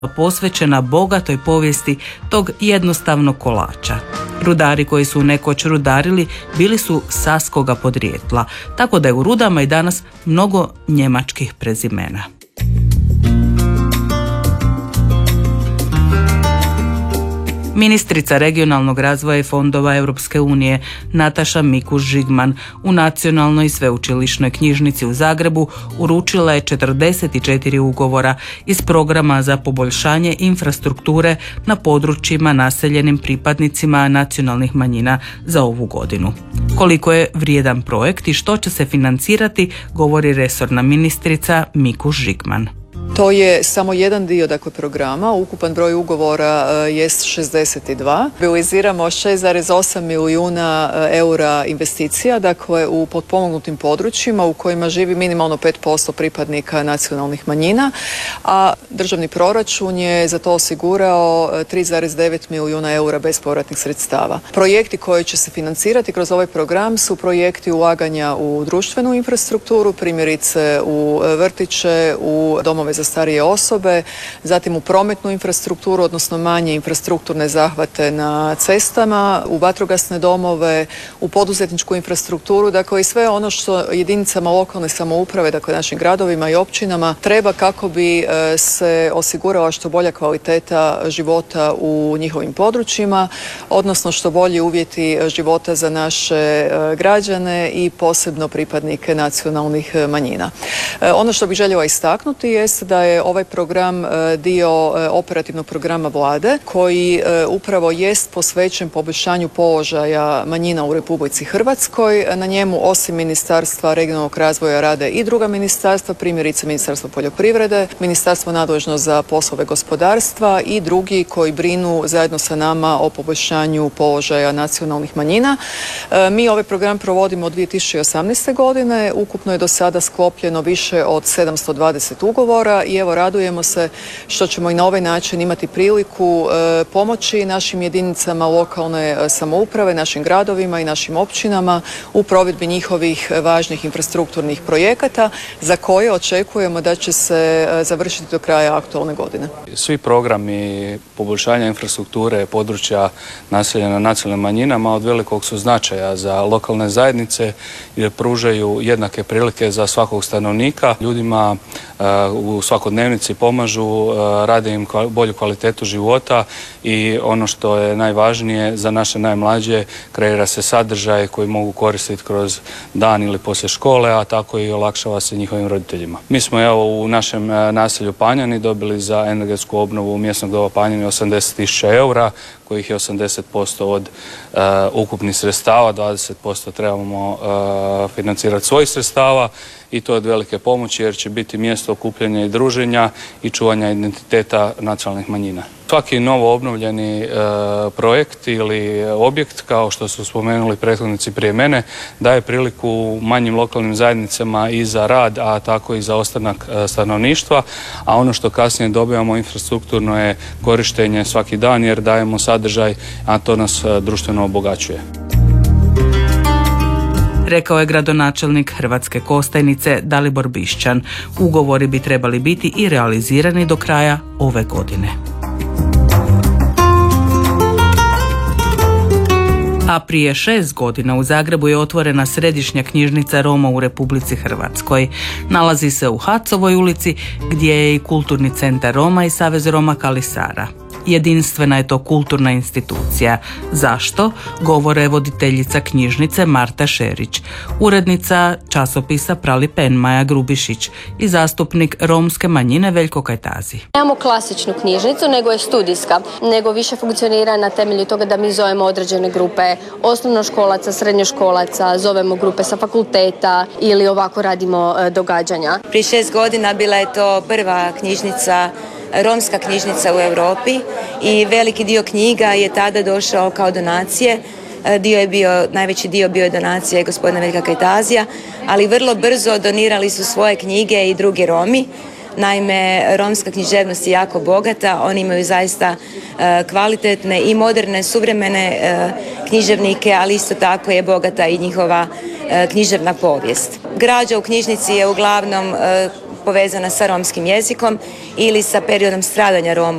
posvećena bogatoj povijesti tog jednostavnog kolača. Rudari koji su nekoć rudarili bili su saskoga podrijetla, tako da je u Rudama i danas mnogo njemačkih prezimena. Ministrica regionalnog razvoja i fondova Europske unije Nataša Mikuš-Žigman u Nacionalnoj sveučilišnoj knjižnici u Zagrebu uručila je 44 ugovora iz programa za poboljšanje infrastrukture na područjima naseljenim pripadnicima nacionalnih manjina za ovu godinu. Koliko je vrijedan projekt i što će se financirati, govori resorna ministrica Mikuš-Žigman. To je samo jedan dio programa, ukupan broj ugovora jest 62. Realiziramo 6,8 milijuna eura investicija, u potpomognutim područjima u kojima živi minimalno 5% pripadnika nacionalnih manjina, a državni proračun je za to osigurao 3,9 milijuna eura bespovratnih sredstava. Projekti koji će se financirati kroz ovaj program su projekti ulaganja u društvenu infrastrukturu, primjerice u vrtiće, u domove za starije osobe, zatim u prometnu infrastrukturu, odnosno manje infrastrukturne zahvate na cestama, u vatrogasne domove, u poduzetničku infrastrukturu, i sve ono što jedinicama lokalne samouprave, našim gradovima i općinama treba kako bi se osigurala što bolja kvaliteta života u njihovim područjima, odnosno što bolji uvjeti života za naše građane i posebno pripadnike nacionalnih manjina. Ono što bih željela istaknuti jest da je ovaj program dio operativnog programa Vlade koji upravo jest posvećen poboljšanju položaja manjina u Republici Hrvatskoj. Na njemu osim Ministarstva regionalnog razvoja rade i druga ministarstva, primjerice Ministarstvo poljoprivrede, Ministarstvo nadležno za poslove gospodarstva i drugi koji brinu zajedno sa nama o poboljšanju položaja nacionalnih manjina. Mi ovaj program provodimo od 2018. godine. Ukupno je do sada sklopljeno više od 720 ugovora i evo radujemo se što ćemo i na ovaj način imati priliku pomoći našim jedinicama lokalne samouprave, našim gradovima i našim općinama u provedbi njihovih važnih infrastrukturnih projekata za koje očekujemo da će se završiti do kraja aktualne godine. Svi programi poboljšanja infrastrukture područja naseljena nacionalnim manjinama od velikog su značaja za lokalne zajednice jer pružaju jednake prilike za svakog stanovnika. Ljudima u svakodnevnici pomažu, rade im bolju kvalitetu života i ono što je najvažnije za naše najmlađe, kreira se sadržaj koji mogu koristiti kroz dan ili poslije škole, a tako i olakšava se njihovim roditeljima. Mi smo u našem naselju Panjani dobili za energetsku obnovu mjesnog doma Panjani 80.000 eura, kojih je 80% od ukupnih sredstava, 20% trebamo financirati svojih sredstava i to je od velike pomoći jer će biti mjesto okupljanja i druženja i čuvanja identiteta nacionalnih manjina. Svaki novo obnovljeni projekt ili objekt, kao što su spomenuli prethodnici prije mene, daje priliku manjim lokalnim zajednicama i za rad, a tako i za ostanak stanovništva, a ono što kasnije dobivamo infrastrukturno je korištenje svaki dan jer dajemo sadržaj, a to nas društveno obogaćuje. Rekao je gradonačelnik Hrvatske Kostajnice Dalibor Bišćan. Ugovori bi trebali biti i realizirani do kraja ove godine. A prije 6 godina u Zagrebu je otvorena središnja knjižnica Roma u Republici Hrvatskoj. Nalazi se u Hacovoj ulici gdje je i kulturni centar Roma i Savez Roma Kali Sara. Jedinstvena je to kulturna institucija. Zašto? Govore voditeljica knjižnice Marta Šerić, urednica časopisa Prali pen Maja Grubišić i zastupnik romske manjine Veljko Kajtazi. Nemamo klasičnu knjižnicu, nego je studijska, nego više funkcionira na temelju toga da mi zovemo određene grupe osnovnoškolaca, srednjoškolaca, zovemo grupe sa fakulteta ili ovako radimo događanja. Prije 6 godina bila je to prva knjižnica, romska knjižnica u Europi i veliki dio knjiga je tada došao kao donacije. Najveći dio bio je donacije gospodina Veljka Kajtazija, ali vrlo brzo donirali su svoje knjige i drugi Romi. Naime, romska književnost je jako bogata, oni imaju zaista kvalitetne i moderne, suvremene književnike, ali isto tako je bogata i njihova književna povijest. Građa u knjižnici je uglavnom povezana sa romskim jezikom ili sa periodom stradanja Roma